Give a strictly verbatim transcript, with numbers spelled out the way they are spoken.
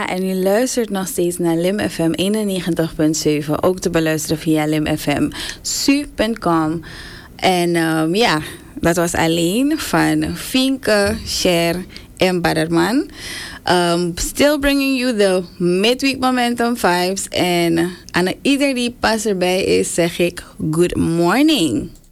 Ja, en u luistert nog steeds naar Lim F M eenennegentig punt zeven. Ook te beluisteren via limfm su punt com. En um, ja, dat was alleen van Finke, Cher en Baderman. Um, still bringing you the midweek momentum vibes. En aan ieder die pas erbij is, zeg ik good morning.